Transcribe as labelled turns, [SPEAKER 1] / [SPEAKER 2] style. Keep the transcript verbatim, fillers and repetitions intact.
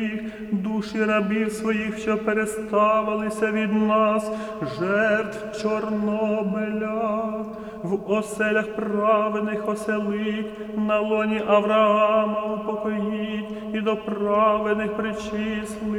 [SPEAKER 1] душі рабів своїх, що переставилися від нас, жертв Чорнобиля, в оселях праведних оселить, на лоні Авраама упокоїть, і до праведних причисли.